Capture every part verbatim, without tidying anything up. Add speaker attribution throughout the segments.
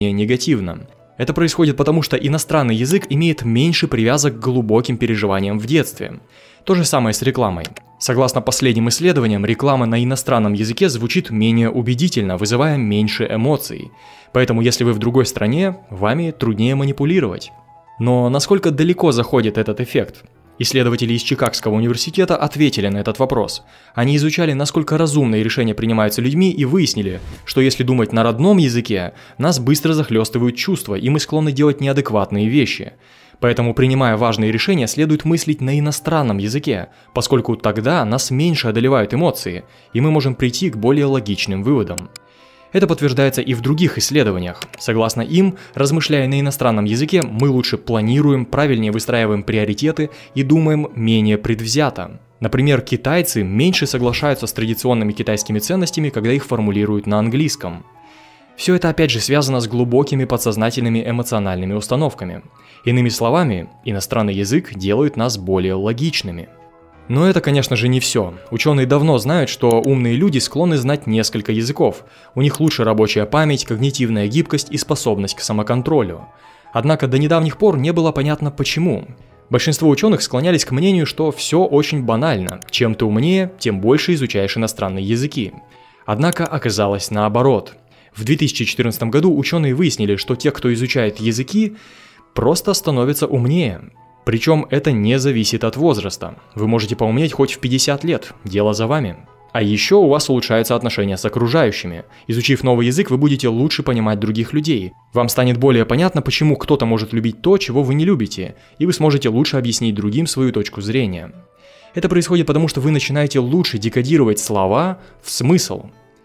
Speaker 1: негативно. Это происходит потому, что иностранный язык имеет меньше привязок к глубоким переживаниям в детстве. То же самое с рекламой. Согласно последним исследованиям, реклама на иностранном языке звучит менее убедительно, вызывая меньше эмоций. Поэтому если вы в другой стране, вами труднее манипулировать. Но насколько далеко заходит этот эффект? Исследователи из Чикагского университета ответили на этот вопрос. Они изучали, насколько разумные решения принимаются людьми, и выяснили, что если думать на родном языке, нас быстро захлестывают чувства, и мы склонны делать неадекватные вещи. Поэтому, принимая важные решения, следует мыслить на иностранном языке, поскольку тогда нас меньше одолевают эмоции, и мы можем прийти к более логичным выводам. Это подтверждается и в других исследованиях. Согласно им, размышляя на иностранном языке, мы лучше планируем, правильнее выстраиваем приоритеты и думаем менее предвзято. Например, китайцы меньше соглашаются с традиционными китайскими ценностями, когда их формулируют на английском. Все это опять же связано с глубокими подсознательными эмоциональными установками. Иными словами, иностранный язык делает нас более логичными. Но это, конечно же, не все. Ученые давно знают, что умные люди склонны знать несколько языков. У них лучше рабочая память, когнитивная гибкость и способность к самоконтролю. Однако до недавних пор не было понятно почему. Большинство ученых склонялись к мнению, что все очень банально. Чем ты умнее, тем больше изучаешь иностранные языки. Однако оказалось наоборот. В две тысячи четырнадцатом году ученые выяснили, что те, кто изучает языки, просто становятся умнее. Причем это не зависит от возраста. Вы можете поумнеть хоть в пятьдесят лет, дело за вами. А еще у вас улучшаются отношения с окружающими. Изучив новый язык, вы будете лучше понимать других людей. Вам станет более понятно, почему кто-то может любить то, чего вы не любите, и вы сможете лучше объяснить другим свою точку зрения. Это происходит потому, что вы начинаете лучше декодировать слова в смысл.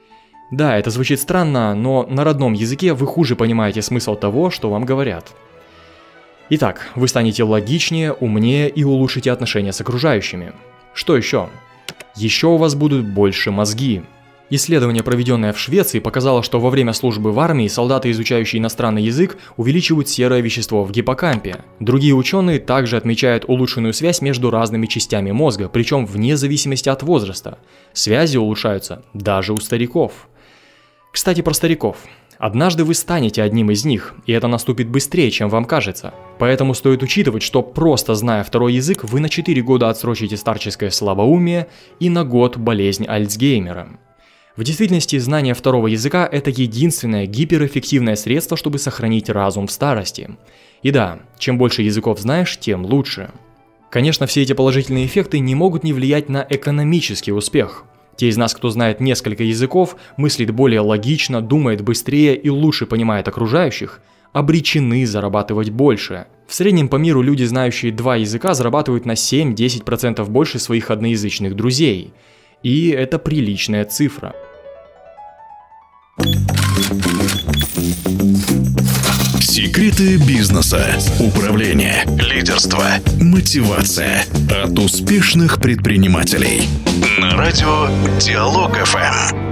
Speaker 1: Да, это звучит странно, но на родном языке вы хуже понимаете смысл того, что вам говорят. Итак, вы станете логичнее, умнее и улучшите отношения с окружающими. Что еще? Еще у вас будут больше мозги. Исследование, проведенное в Швеции, показало, что во время службы в армии солдаты, изучающие иностранный язык, увеличивают серое вещество в гиппокампе. Другие ученые также отмечают улучшенную связь между разными частями мозга, причем вне зависимости от возраста. Связи улучшаются даже у стариков. Кстати, про стариков. Однажды вы станете одним из них, и это наступит быстрее, чем вам кажется. Поэтому стоит учитывать, что просто зная второй язык, вы на четыре года отсрочите старческое слабоумие и на год болезнь Альцгеймера. В действительности, знание второго языка – это единственное гиперэффективное средство, чтобы сохранить разум в старости. И да, чем больше языков знаешь, тем лучше. Конечно, все эти положительные эффекты не могут не влиять на экономический успех. Те из нас, кто знает несколько языков, мыслит более логично, думает быстрее и лучше понимает окружающих, обречены зарабатывать больше. В среднем по миру люди, знающие два языка, зарабатывают на семь-десять процентов больше своих одноязычных друзей. И это приличная цифра.
Speaker 2: Секреты бизнеса, управления, лидерства, мотивация от успешных предпринимателей. На радио Диалог эф эм.